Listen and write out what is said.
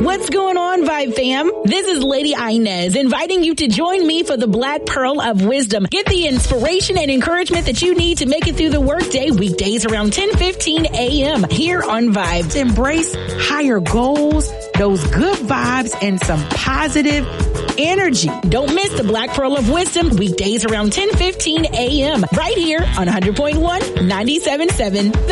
What's going on, Vibe fam? This is Lady Inez inviting you to join me for the Black Pearl of Wisdom. Get the inspiration and encouragement that you need to make it through the workday weekdays around 10:15 a.m. here on Vibes. Embrace higher goals, those good vibes, and some positive energy. Don't miss the Black Pearl of Wisdom weekdays around 10:15 a.m. right here on 100.1 97.7.